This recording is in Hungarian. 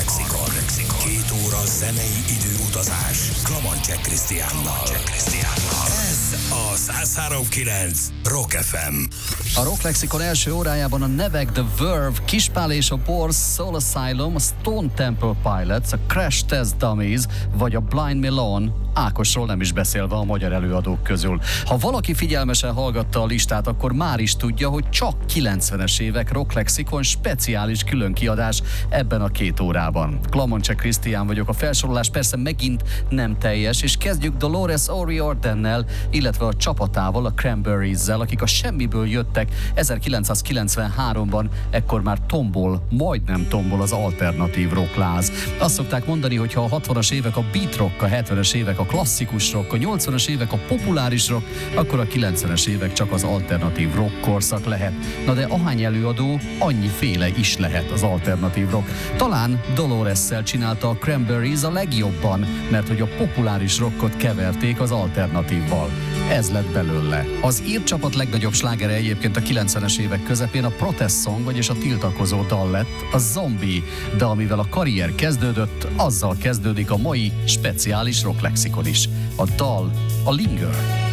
Lexikon. Két óra zenei időutazás Klamantcsek Krisztiánnal. Ez a 103.9 Rock FM. A Rock Lexikon első órájában a nevek The Verve, Kispál és a Bors, Soul Asylum, a Stone Temple Pilots, a Crash Test Dummies, vagy a Blind Melon, Ákosról nem is beszélve a magyar előadók közül. Ha valaki figyelmesen hallgatta a listát, akkor már is tudja, hogy csak 90-es évek Rock Lexikon speciális különkiadás ebben a két órában. Klamantcsek Krisztián vagyok, a felsorolás persze megint nem teljes, és kezdjük Dolores O'Riordannel, illetve a csapatával, a Cranberries-zel, akik a semmiből jöttek 1993-ban, ekkor már majdnem tombol az alternatív rockláz. Azt szokták mondani, hogy ha a 60-as évek a beat rock, a 70-es évek a klasszikus rock, a 80-as évek a populáris rock, akkor a 90-es évek csak az alternatív rock korszak lehet. Na de ahány előadó, annyiféle is lehet az alternatív rock. Talán Dolores-szel csinálta a Cranberries a legjobban, mert hogy a populáris rockot keverték az alternatívval. Ez lett belőle. Az ír csapat legnagyobb slágere egyébként a 90-es évek közepén a protest song, vagyis a tiltakozó dal lett, a Zombie, de amivel a karrier kezdődött, azzal kezdődik a mai speciális Rock Lexikon is. A dal a Linger.